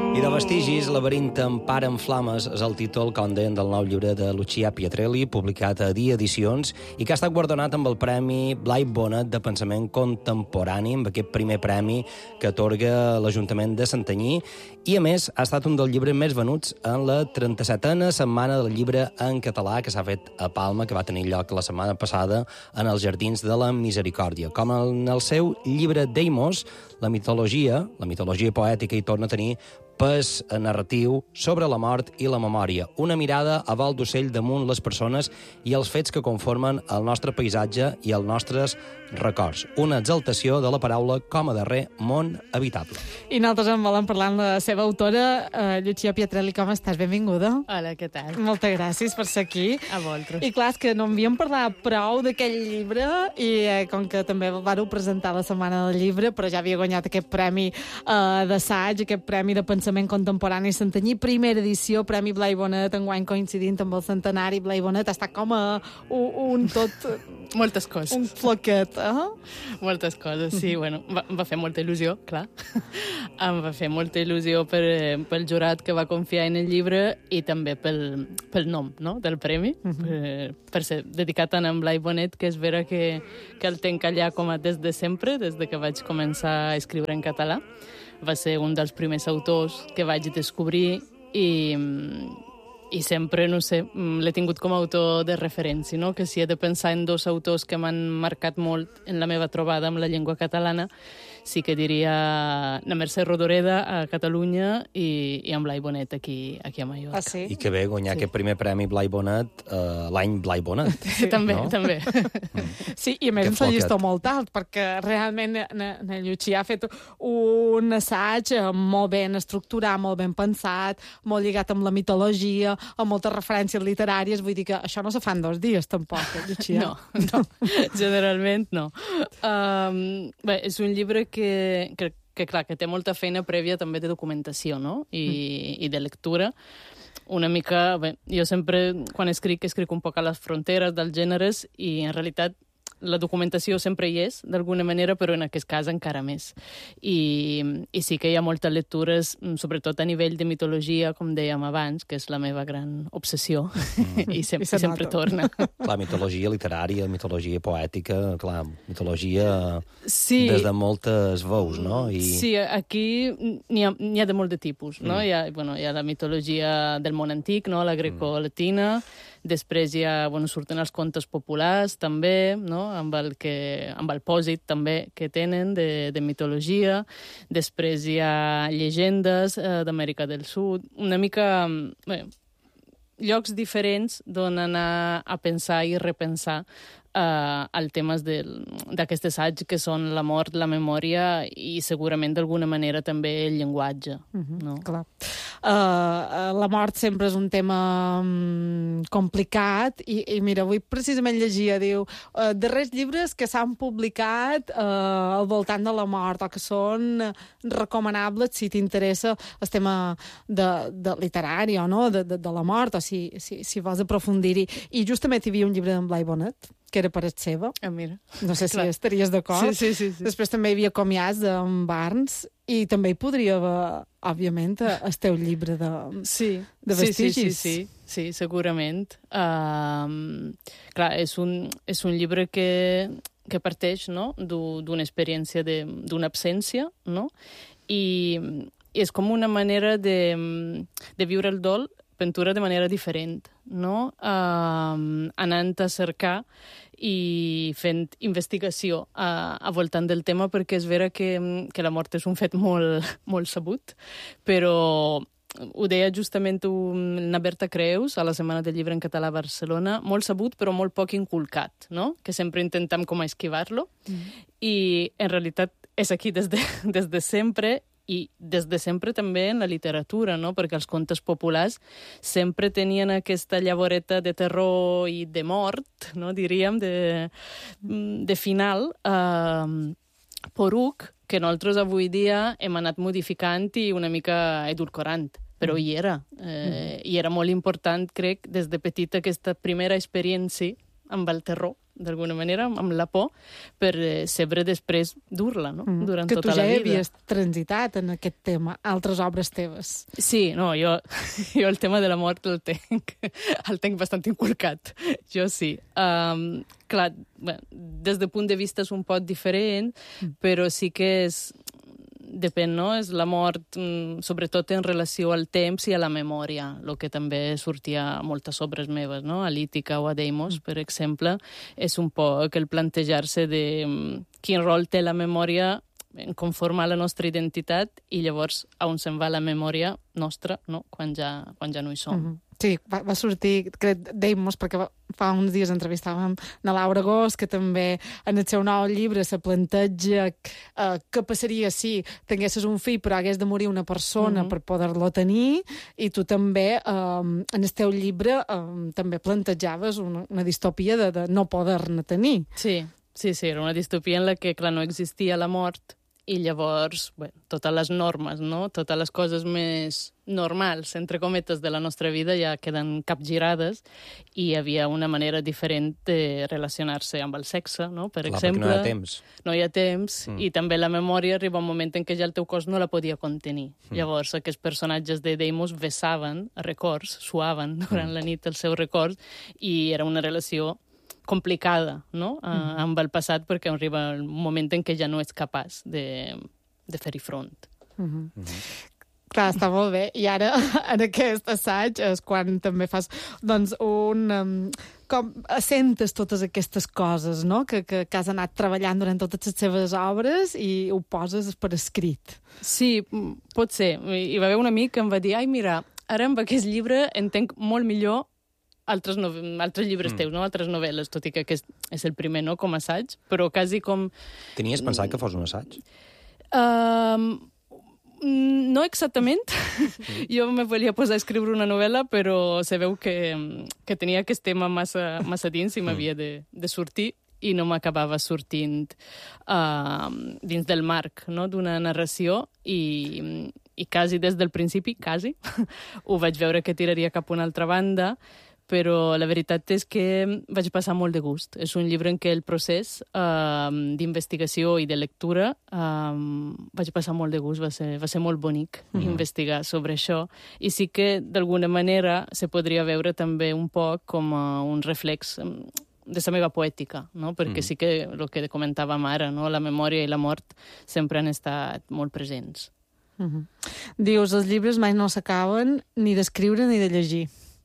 I de vestigis, Laberint empara en flames és el títol, com deien, del nou llibre de Lucia Pietrelli, publicat a Dia Edicions, i que ha estat guardonat amb el Premi Blai Bonet de Pensament Contemporani, amb aquest primer premi que atorga l'Ajuntament de Santanyí, i, a més, ha estat un dels llibres més venuts en la 37a Setmana del Llibre en Català, que s'ha fet a Palma, que va tenir lloc la setmana passada en els Jardins de la Misericòrdia. Com en el seu llibre Deimos, la mitologia poètica hi torna a tenir pes narratiu sobre la mort i la memòria. Una mirada a vol d'ocell damunt les persones i els fets que conformen el nostre paisatge i els nostres records. Una exaltació de la paraula com a darrer món habitable. I nosaltres en volem parlar amb la seva autora, Lucia Pietrelli. Com estàs? Benvinguda. Hola, què tal? Moltes gràcies per ser aquí. A vosaltres. I clar, és que no havíem parlat prou d'aquell llibre i com que també el vareu presentar la Setmana del Llibre, però ja havia guanyat aquest premi d'assaig, aquest premi de pensament contemporani Santanyí, primera edició, Premi Blai Bonet, enguany coincidint amb el centenari. Blai Bonet ha estat com un tot... Moltes coses. Un floquet, Moltes coses, sí. Bueno, va fer molta il·lusió, clar. Em va fer molta il·lusió pel jurat que va confiar en el llibre i també pel nom, no?, del premi, per ser dedicat a en Blai Bonet, que és vera que el tenc allà com a des de sempre, des de que vaig començar a escriure en català. Va ser un dels primers autors que vaig descobrir i sempre, no sé, l'he tingut com a autor de referència, no? Que si he de pensar en dos autors que m'han marcat molt en la meva trobada amb la llengua catalana, sí que diria la Mercè Rodoreda a Catalunya i en Blai Bonet aquí a Mallorca. Ah, sí? I que bé guanyar aquest primer premi Blai Bonet l'any Blai Bonet. Sí, també, no? també. Sí, i a més ens el llistó molt alt, perquè realment na Lucia ha fet un assaig molt ben estructurat, molt ben pensat, molt lligat amb la mitologia, amb moltes referències literàries. Vull dir que això no se fa en 2 dies, tampoc, Lucia. No, generalment no. Bé, és un llibre que clar, que té molta feina prèvia també de documentació, no? I de lectura. Una mica... Bé, jo sempre, quan escric un poc a les fronteres dels gèneres i, en realitat, la documentació sempre hi és, d'alguna manera, però en aquest cas encara més. I sí que hi ha moltes lectures, sobretot a nivell de mitologia, com dèiem abans, que és la meva gran obsessió, i sempre torna. Clar, mitologia literària, mitologia poètica, clar, mitologia des de moltes veus, no? Sí, aquí n'hi ha de molt de tipus, no? Hi ha la mitologia del món antic, no? La greco-latina. Després surten els contes populars, també, no? amb el pòsit, també, que tenen de mitologia. Després hi ha llegendes d'Amèrica del Sud. Una mica... llocs diferents d'on anar a pensar i repensar els temes d'aquest assaig, que són la mort, la memòria i segurament d'alguna manera també el llenguatge. No? Clar. La mort sempre és un tema complicat i mira, avui precisament llegia, diu, darrers llibres que s'han publicat al voltant de la mort o que són recomanables si t'interessa el tema de literari o no, de la mort, o si vols aprofundir-hi. I justament hi havia un llibre d'en Blai Bonet, que era per et seva. Mira. No sé si estaries d'acord. Sí. Després també hi havia Comiats d'en Barnes i també hi podria haver, òbviament, el teu llibre de vestigis. Sí, segurament. Clar, és un llibre que parteix, no?, d'una experiència d'una absència, no? I és com una manera de viure el dol, pintura de manera diferent, no? Anant a cercar i fent investigació a voltant del tema, perquè és vera que la mort és un fet molt, molt sabut, però ho deia justament una Berta Creus a la Setmana del Llibre en Català a Barcelona, molt sabut però molt poc inculcat, no? Que sempre intentem com a esquivar-lo, i en realitat és aquí des de sempre, i des de sempre també en la literatura, no? Perquè els contes populars sempre tenien aquesta llavoreta de terror i de mort, no? Diríem, de final, poruc, que nosaltres avui dia hem anat modificant i una mica edulcorant. Però hi era. I era molt important, crec, des de petita, aquesta primera experiència amb el terror, d'alguna manera, amb la por, per sempre després dur-la, no? Durant que tota tu ja la vida. havies transitat en aquest tema, altres obres teves. Sí, no, jo el tema de la mort el tenc bastant inculcat. Jo sí. Clar, des del punt de vista és un poc diferent, però sí que depèn, no? És la mort, sobretot en relació al temps i a la memòria, el que també sortia a moltes obres meves, no? A Lítica o a Deimos, per exemple, és un poc el plantejar-se de quin rol té la memòria en conformar la nostra identitat i llavors on se'n va la memòria nostra, no? Quan ja no hi som. Sí, va sortir, crec, Deimos, perquè fa uns dies entrevistàvem a Laura Gós, que també en el seu nou llibre se planteja què passaria si tinguessis un fill però hagués de morir una persona per poder-lo tenir, i tu també, en el teu llibre, també plantejaves una distopia de no poder-ne tenir. Sí, era una distopia en la que, clar, no existia la mort, i llavors, totes les normes, no? Totes les coses més normals, entre cometes, de la nostra vida ja queden capgirades i hi havia una manera diferent de relacionar-se amb el sexe, no? Per exemple, no hi ha temps. No hi ha temps, i també la memòria arriba un moment en què ja el teu cos no la podia contenir. Llavors, aquests personatges de Deimos vessaven records, suaven durant la nit els seus records, i era una relació complicada, no? Amb el passat, perquè arriba el moment en què ja no ets capaç de fer-hi front. Clar, està molt bé. I ara, en aquest assaig, és quan també fas, doncs, com assentes totes aquestes coses, no?, que has anat treballant durant totes les seves obres i ho poses per escrit. Sí, pot ser. Hi va haver un amic que em va dir, ai, mira, ara amb aquest llibre entenc molt millor altres llibres teus, no? Altres novel·les, tot i que aquest és el primer, no?, com a assaig, però quasi com... Tenies pensat que fos un assaig? No exactament. Jo me volia posar a escriure una novel·la, però se veu que tenia aquest tema massa dins i m'havia de sortir, i no m'acabava sortint dins del marc, no?, d'una narració, i quasi des del principi, ho vaig veure que tiraria cap a una altra banda, però la veritat és que vaig passar molt de gust. És un llibre en què el procés d'investigació i de lectura vaig passar molt de gust, va ser molt bonic investigar sobre això, i sí que d'alguna manera se podria veure també un poc com un reflex de la meva poètica, no? Perquè sí que el que comentàvem ara, no?, la memòria i la mort sempre han estat molt presents. Dius, els llibres mai no s'acaben ni d'escriure ni de llegir.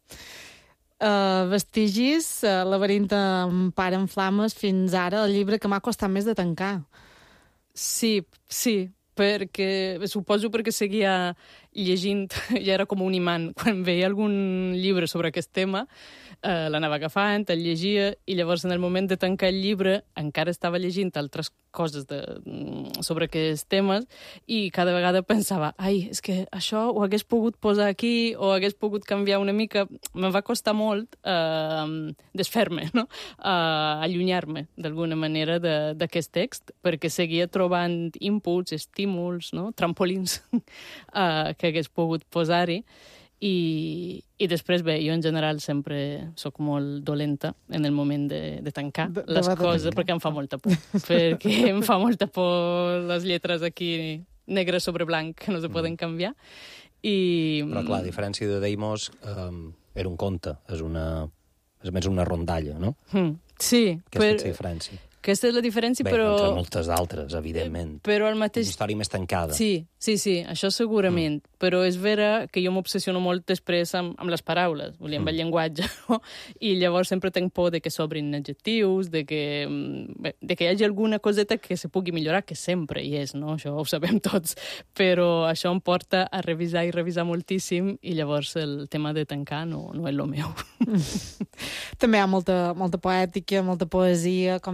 Vestigis, Laberint amb Pare en flames, fins ara el llibre que m'ha costat més de tancar. Sí, perquè suposo perquè seguia llegint, ja era com un imant. Quan veia algun llibre sobre aquest tema, l'anava agafant, el llegia, i llavors en el moment de tancar el llibre encara estava llegint altres coses sobre aquests temes, i cada vegada pensava, ai, és que això ho hagués pogut posar aquí, o hagués pogut canviar una mica. Me'n va costar molt desfer-me, no?, allunyar-me d'alguna manera d'aquest text, perquè seguia trobant inputs, estímuls, no?, trampolins que hagués pogut posar-hi. I després, bé, jo en general sempre sóc molt dolenta en el moment de tancar les coses, perquè em fa molta por. Perquè em fa molta por les lletres aquí negre sobre blanc que no se poden canviar. Però, clar, a diferència de Deimos, era un conte, és més una rondalla, no? Sí. Aquesta és la diferència. Aquesta és la diferència, bé, però... entre moltes d'altres, evidentment. Però al mateix... Una història més tancada. Sí, això segurament. Però és vera que jo m'obsessiono molt després amb les paraules, amb el llenguatge, no? I llavors sempre tenc por de que s'obrin adjectius, de que hi hagi alguna coseta que se pugui millorar, que sempre hi és, no? Això ho sabem tots. Però això em porta a revisar i revisar moltíssim, i llavors el tema de tancar no és el meu. També hi ha molta poètica, molta poesia, com dèiem,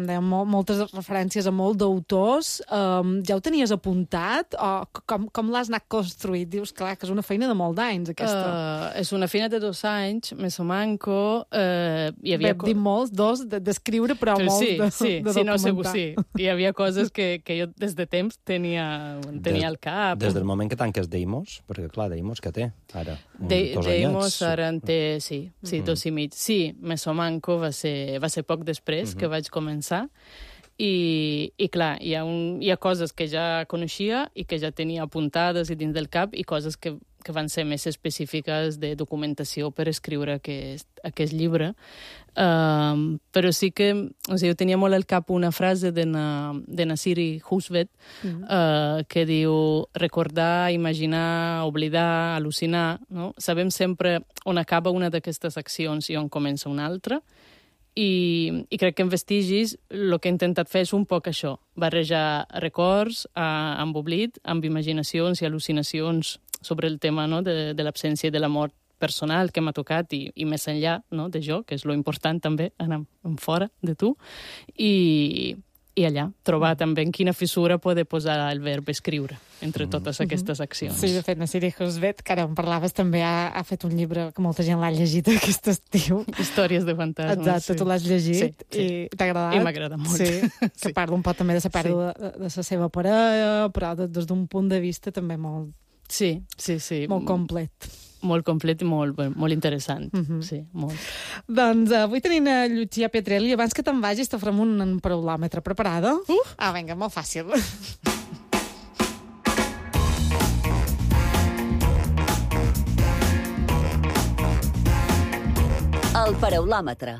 moltes referències a molt d'autors. Ja ho tenies apuntat? O com l'has anat construït? Dius, clar, que és una feina de molt d'anys, aquesta. És una feina de 2 anys, més o manco. Hi havia dit molts, 2, d'escriure, però molt de documentar. Segur, sí. Hi havia coses que jo des de temps tenia al cap. Des del moment que tanques Deimos, perquè clar, Deimos que té ara? 2 anyets. Deimos ara en té, sí, 2 i mig. Sí, Mesomanco va ser poc després que vaig començar. I clar, hi ha coses que ja coneixia i que ja tenia apuntades i dins del cap i coses que van ser més específiques de documentació per escriure aquest llibre. Però sí que jo tenia molt al cap una frase de Nassiri Husvet que diu recordar, imaginar, oblidar, al·lucinar. No? Sabem sempre on acaba una d'aquestes accions i on comença una altra. I crec que en Vestigis el que he intentat fer és un poc això, barrejar records amb oblit, amb imaginacions i al·lucinacions sobre el tema, no, de l'absència i de la mort personal que m'ha tocat i més enllà, no, de jo, que és lo important també, anar fora de tu, i allà trobar també en quina fissura poder posar el verb escriure entre totes aquestes accions. Sí, de fet, Nassiri Husvet, que ara en parlaves, també ha fet un llibre que molta gent l'ha llegit aquest estiu. Històries de fantasmes. Exacte, tu l'has llegit i t'ha agradat. I m'ha agradat molt. Sí, que parla un poc també de la pèrdua de la seva parella, però des d'un punt de vista també molt... Sí. Molt complet. Molt complet i molt interessant. Sí, molt. Doncs avui tenim a Llucia Pietrelli. Abans que te'n vagis, t'ofrem un paraulòmetre. Preparada? Vinga, molt fàcil. El paraulòmetre.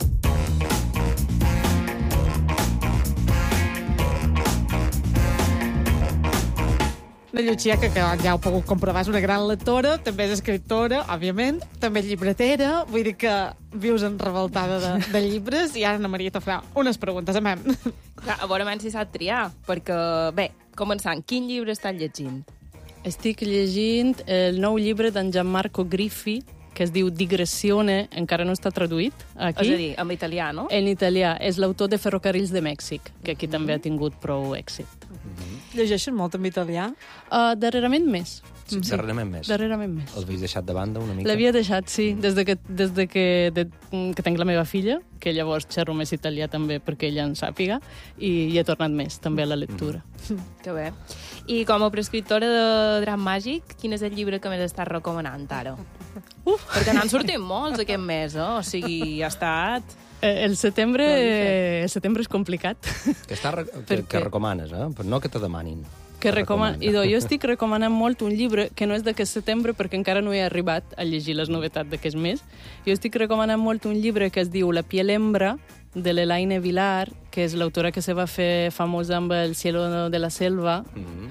La Llucia, que ja ho puc comprovar, és una gran lectora, també és escriptora, òbviament, també llibretera, vull dir que vius enrevoltada de llibres, i ara Anna Maria te farà unes preguntes. A veure si sap triar, perquè, bé, començant, quin llibre estàs llegint? Estic llegint el nou llibre d'en Gianmarco Griffi, que es diu Digressione, encara no està traduït aquí. És a dir, en italià, no? En italià. És l'autor de Ferrocarrils de Mèxic, que aquí també ha tingut prou èxit. Llegeixen molt en italià? Darrerament més. Sí. Darrerament més. El havies deixat de banda una mica? L'havia deixat, sí, des que tenc la meva filla, que llavors xerro més italià també perquè ella en sàpiga, i he tornat més també a la lectura. Que bé. I com a prescriptora de Drap Màgic, quin és el llibre que més estàs recomanant ara? Perquè n'han sortit molts aquest mes, o sigui, ha estat... El setembre és complicat. Que recomanes, però no que te demanin. Jo estic recomanant molt un llibre que no és d'aquest setembre perquè encara no he arribat a llegir les novetats d'aquest mes. Jo estic recomanant molt un llibre que es diu La piel hembra, de l'Elaine Vilar, que és l'autora que se va fer famosa amb El cielo de la selva,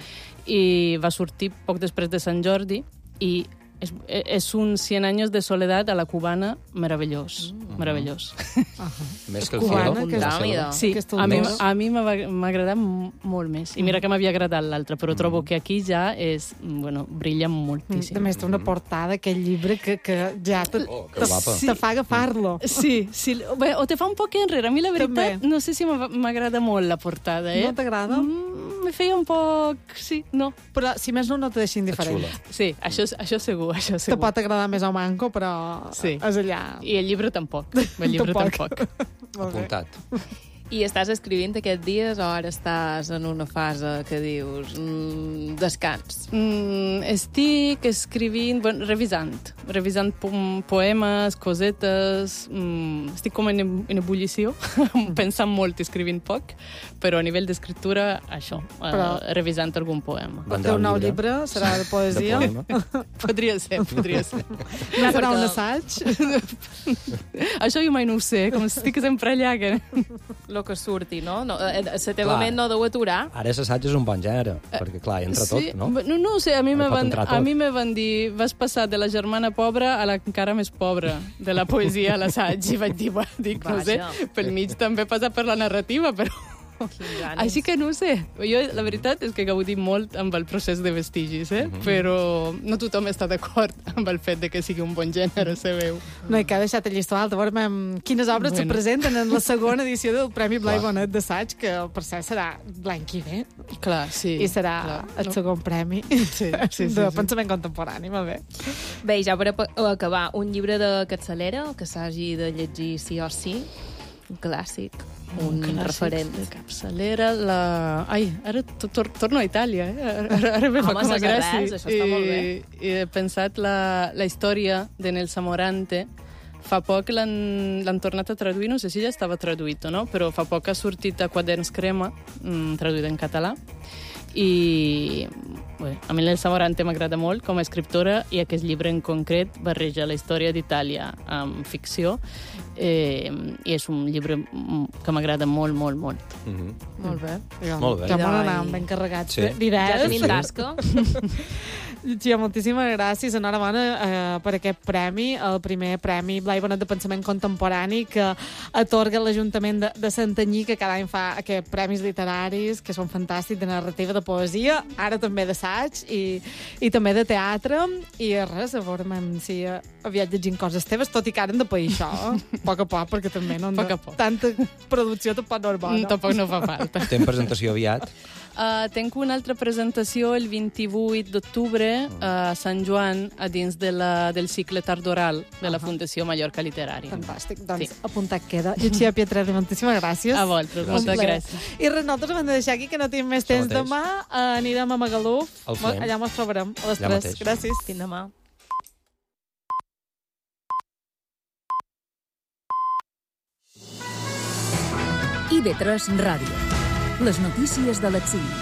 i va sortir poc després de Sant Jordi, i és un 100 anys de soledat a la cubana meravellós. Meravellós. Més que el cielo. Sí, a mi m'ha agradat molt més. I mira que m'havia agradat l'altre, però trobo que aquí ja brilla moltíssim. A més, té una portada, aquell llibre, que ja te fa agafar-lo. Sí. Bé, o te fa un poc enrere. A mi, la veritat, no sé si m'agrada molt la portada. No t'agrada? Me feia un poc... Sí, no. Però, si més no te deixa indiferent. Sí, això segur. Te pot agradar més o manco, però és allà. I el llibre tampoc. Tampoc. Apuntat. I estàs escrivint aquests dies o ara estàs en una fase que dius descans? Estic escrivint, revisant poemes, cosetes, estic com en ebullició, pensant molt i escrivint poc, però a nivell d'escriptura, això, revisant algun poema. El teu nou llibre serà de poesia? Podria ser. No farà un assaig? Això jo mai no ho sé, com estic sempre allà, que... Que surti, no? La teva ment no deu aturar. Ara l'assaig és un bon gènere, perquè, clar, entra tot, no? No ho sé, a mi me van dir vas passar de la germana pobra a la encara més pobra de la poesia a l'assaig, i vaig dir, no sé, pel mig també passa per la narrativa, però Així que no ho sé. Jo, la veritat és que gaudim molt amb el procés de vestigis, però no tothom està d'acord amb el fet de que sigui un bon gènere, sabeu. No, i que ha deixat el llistó alt. Veurem quines obres se presenten en la segona edició del Premi Blai Bonet d'assaig, que per cert serà l'any que ve. Clar, sí. I serà el segon premi de pensament contemporani, molt bé. Bé, ja per acabar, un llibre de capçalera que s'hagi de llegir sí o sí, un clàssic, un referent. De capçalera, Ai, ara torno a Itàlia, Ara me fa com a gràcia. Res, això està molt bé. I he pensat la història de Nelsa Morante. Fa poc l'han tornat a traduir, no sé si ja estava traduït o no, però fa poc ha sortit a Quaderns Crema, traduït en català. I bé, a mi l'Elsa Morante m'agrada molt com a escriptora i aquest llibre en concret barreja la història d'Itàlia amb ficció i és un llibre que m'agrada molt, molt, molt. Molt bé. Molt bé. Ja m'ho anàvem ben carregats Ja tenim tasca. Tia, moltíssimes gràcies. Enhorabona per aquest premi, el primer premi Blai Bonet de Pensament Contemporani que atorga l'Ajuntament de Santanyí, que cada any fa aquests premis literaris que són fantàstics, de narrativa, de poesia, ara també d'assaig i també de teatre. I res, a veure si aviat llegint coses teves, tot i que ara hem de pair això, a poc, perquè també no tanta producció tampoc no és bona. Tampoc no fa falta. Tens presentació aviat? Tenc una altra presentació el 28 d'octubre a Sant Joan, a dins del cicle tardoral de la Fundació Mallorca Literària. Fantàstic, doncs apuntat queda. Llucia Pietrelli, moltíssimes gràcies. A vosaltres, moltes gràcies. I res, nosaltres hem de deixar aquí, que no tenim més temps. Demà anirem a Magaluf, allà ens trobarem a les 3. Gràcies. Fins demà. IB3 Ràdio. Les notícies de les 5.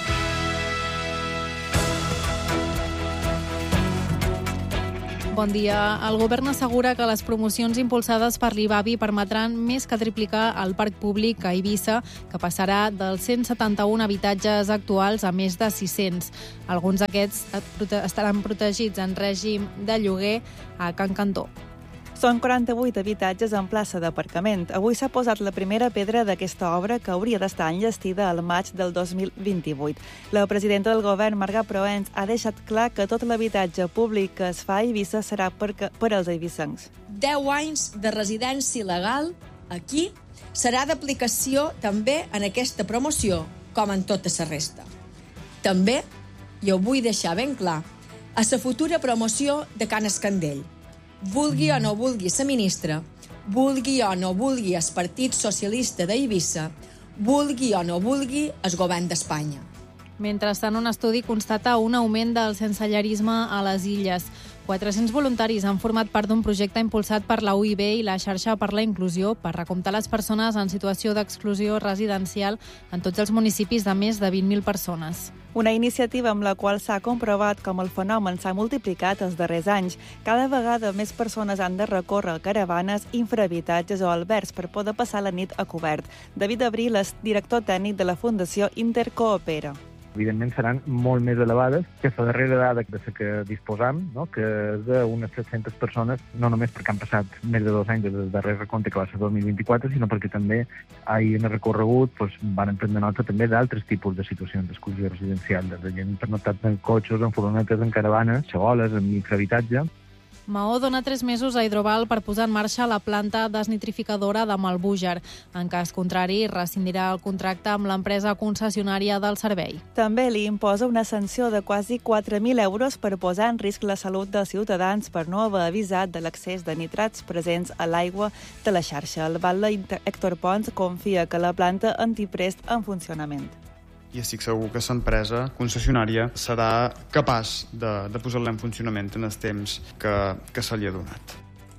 Bon dia. El govern assegura que les promocions impulsades per l'IBABI permetran més que triplicar el parc públic a Eivissa, que passarà dels 171 habitatges actuals a més de 600. Alguns d'aquests estaran protegits en règim de lloguer a Can Cantó. Són 48 habitatges en plaça d'aparcament. Avui s'ha posat la primera pedra d'aquesta obra que hauria d'estar enllestida al maig del 2028. La presidenta del govern, Marga Proens, ha deixat clar que tot l'habitatge públic que es fa a Eivissa serà per als eivissencs. 10 anys de residència legal aquí serà d'aplicació també en aquesta promoció, com en tota la resta. També, i ho vull deixar ben clar, a la futura promoció de Can Escandell. Vulgui o no vulgui la ministra, vulgui o no vulgui el Partit Socialista d'Eivissa, vulgui o no vulgui el govern d'Espanya. Mentrestant, un estudi constata un augment del sensellarisme a les illes. 400 voluntaris han format part d'un projecte impulsat per la UIB i la Xarxa per la Inclusió per recomptar les persones en situació d'exclusió residencial en tots els municipis de més de 20.000 persones. Una iniciativa amb la qual s'ha comprovat com el fenomen s'ha multiplicat els darrers anys. Cada vegada més persones han de recórrer caravanes, infrahabitatges o albergs per poder passar la nit a cobert. David Abril és director tècnic de la Fundació Intercoopera. Evidentment seran molt més elevades que la darrera dada de la que disposam, no? Que és d'unes 700 persones, no només perquè han passat més de 2 anys des del darrer recompte, que va ser 2024, sinó perquè també ahir en el recorregut van prendre nota també d'altres tipus de situacions d'exclusió residencial, de gent pernoctat en cotxes, en furgonetes, en caravanes, xaboles, en microhabitatge. Maó dona 3 mesos a Hidroval per posar en marxa la planta desnitrificadora de Malbúger. En cas contrari, rescindirà el contracte amb l'empresa concessionària del servei. També li imposa una sanció de quasi 4.000 euros per posar en risc la salut dels ciutadans per no haver avisat de l'excés de nitrats presents a l'aigua de la xarxa. El batlle Héctor Pons confia que la planta antiprest en funcionament. I estic segur que l'empresa concessionària serà capaç de posar-la en funcionament en els temps que se li ha donat.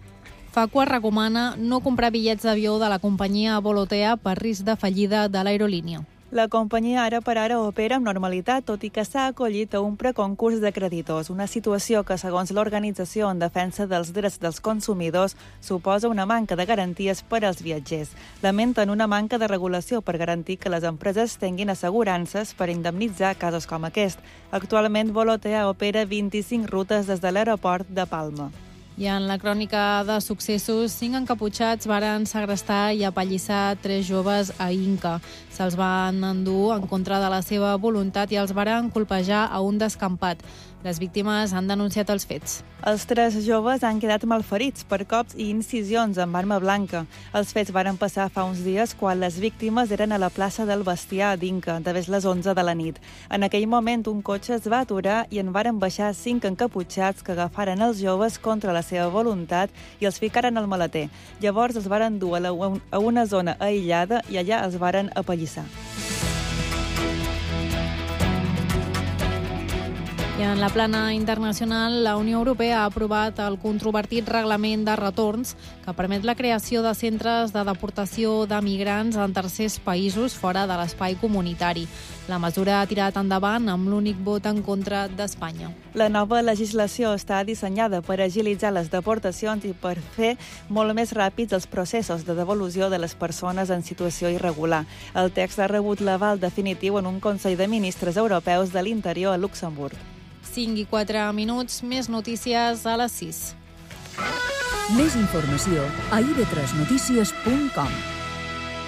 Facua recomana no comprar bitllets d'avió de la companyia Volotea per risc de fallida de l'aerolínia. La companyia ara per ara opera amb normalitat, tot i que s'ha acollit a un preconcurs de creditors, una situació que, segons l'Organització en Defensa dels Drets dels Consumidors, suposa una manca de garanties per als viatgers. Lamenten una manca de regulació per garantir que les empreses tinguin assegurances per indemnitzar casos com aquest. Actualment, Volotea opera 25 rutes des de l'aeroport de Palma. I en la crònica de successos, 5 encaputxats varen segrestar i apallissar 3 joves a Inca. Se'ls van endur en contra de la seva voluntat i els varen colpejar a un descampat. Les víctimes han denunciat els fets. Els 3 joves han quedat malferits per cops i incisions amb arma blanca. Els fets varen passar fa uns dies quan les víctimes eren a la plaça del Bestiar d'Inca, de les 11 de la nit. En aquell moment un cotxe es va aturar i en varen baixar 5 encaputxats que agafaren els joves contra la seva voluntat i els ficaren al maleter. Llavors els varen dur a una zona aïllada i allà els varen apallissar. I en la plana internacional, la Unió Europea ha aprovat el controvertit reglament de retorns que permet la creació de centres de deportació de migrants en tercers països fora de l'espai comunitari. La mesura ha tirat endavant amb l'únic vot en contra d'Espanya. La nova legislació està dissenyada per agilitzar les deportacions i per fer molt més ràpids els processos de devolució de les persones en situació irregular. El text ha rebut l'aval definitiu en un Consell de Ministres Europeus de l'Interior a Luxemburg. 5 i 4 minuts, més notícies a les 6. Més informació a ib3notícies.com.